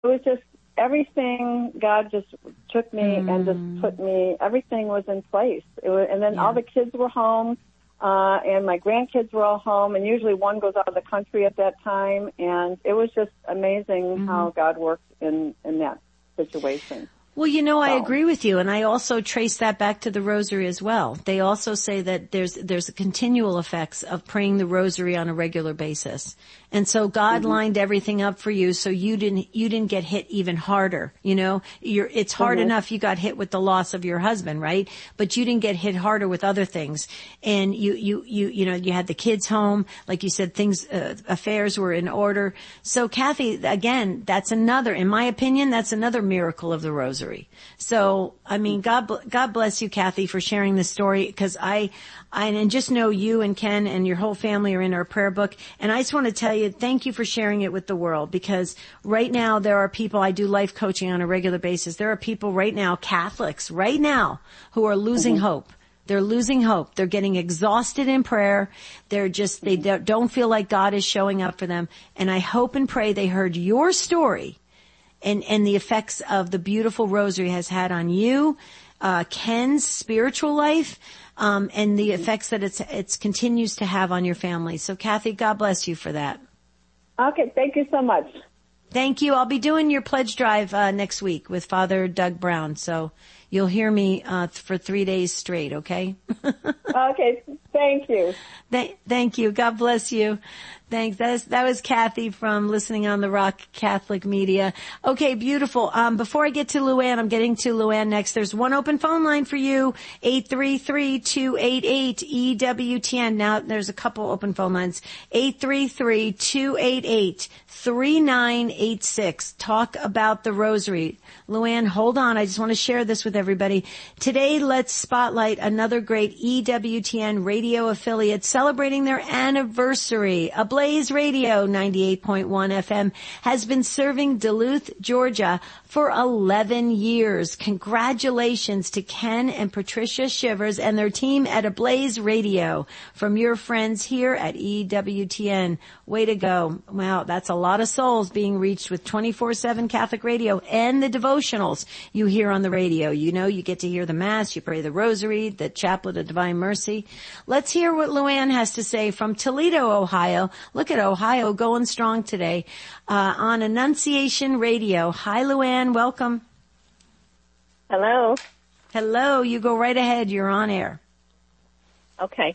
was just everything. God just took me and just put me. Everything was in place. And then all the kids were home, and my grandkids were all home. And usually one goes out of the country at that time. And it was just amazing how God worked in that situation. Well, I agree with you, and I also trace that back to the rosary as well. They also say that there's a continual effects of praying the rosary on a regular basis. And so God lined everything up for you so you didn't get hit even harder. It's hard enough you got hit with the loss of your husband, right? But you didn't get hit harder with other things. And you had the kids home, like you said, affairs were in order. So Kathy, again, in my opinion, that's another miracle of the rosary. So, I mean, God bless you, Kathy, for sharing this story, because I just know you and Ken and your whole family are in our prayer book. And I just want to tell you, thank you for sharing it with the world, because right now there are people, I do life coaching on a regular basis. There are people right now, Catholics right now, who are losing hope. They're losing hope. They're getting exhausted in prayer. They don't feel like God is showing up for them. And I hope and pray they heard your story and the effects of the beautiful rosary has had on you, Ken's spiritual life, and the effects that it continues to have on your family. So Kathy, God bless you for that. Okay, thank you so much. Thank you. I'll be doing your pledge drive next week with Father Doug Brown, so you'll hear me for 3 days straight, okay? Okay, thank you. Thank you. God bless you. Thanks. That was Kathy from Listening on the Rock Catholic Media. Okay, beautiful. Before I get to Luann, I'm getting to Luann next. There's one open phone line for you, 833-288-EWTN. Now, there's a couple open phone lines. 833-288-3986. Talk about the rosary. Luann, hold on. I just want to share this with everybody. Today, let's spotlight another great EWTN radio affiliate celebrating their anniversary. Blaze Radio 98.1 FM has been serving Duluth, Georgia for 11 years. Congratulations to Ken and Patricia Shivers and their team at Ablaze Radio from your friends here at EWTN. Way to go. Wow, that's a lot of souls being reached with 24/7 Catholic radio and the devotionals you hear on the radio. You get to hear the Mass, you pray the Rosary, the Chaplet of Divine Mercy. Let's hear what Luann has to say from Toledo, Ohio. Look at Ohio going strong today on Annunciation Radio. Hi, Luann. Welcome. Hello. Hello. You go right ahead. You're on air. Okay.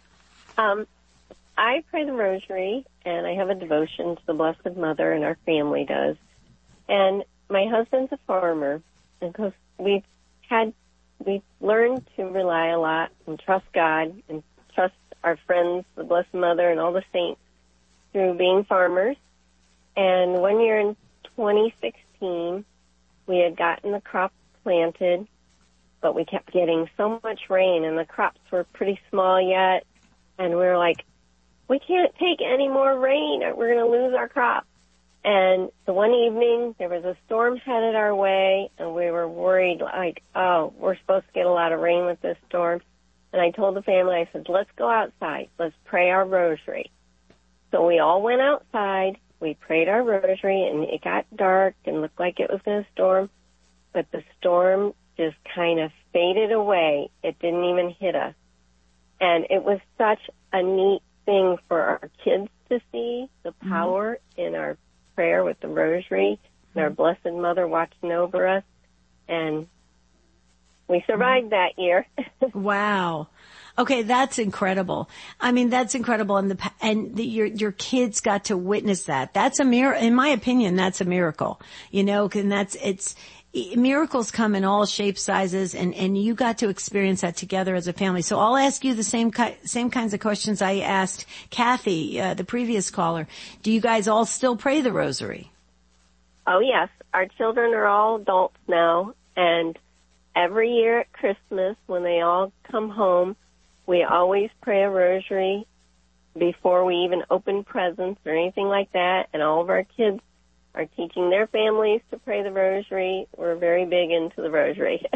I pray the Rosary, and I have a devotion to the Blessed Mother, and our family does. And my husband's a farmer, and because we've learned to rely a lot and trust God and trust our friends, the Blessed Mother, and all the saints through being farmers. And one year in 2016, we had gotten the crop planted, but we kept getting so much rain, and the crops were pretty small yet. And we were like, we can't take any more rain, or we're going to lose our crop. And the one evening, there was a storm headed our way, and we were worried, like, oh, we're supposed to get a lot of rain with this storm. And I told the family, I said, let's go outside. Let's pray our Rosary. So we all went outside. We prayed our Rosary, and it got dark and looked like it was going to storm. But the storm just kind of faded away. It didn't even hit us. And it was such a neat thing for our kids to see, the power in our prayer with the Rosary and our Blessed Mother watching over us. And we survived that year. Wow. Okay, that's incredible. I mean, that's incredible, and your kids got to witness that. That's a miracle. In my opinion, that's a miracle. And miracles come in all shapes, sizes, and you got to experience that together as a family. So I'll ask you the same kinds of questions I asked Kathy, the previous caller. Do you guys all still pray the Rosary? Oh yes, our children are all adults now, and every year at Christmas, when they all come home, we always pray a Rosary before we even open presents or anything like that, and all of our kids are teaching their families to pray the Rosary. We're very big into the Rosary.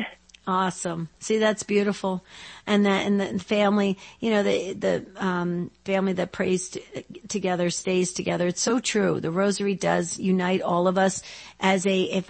Awesome. See, that's beautiful. And the family, the family that prays together stays together. It's so true. The rosary does unite all of us if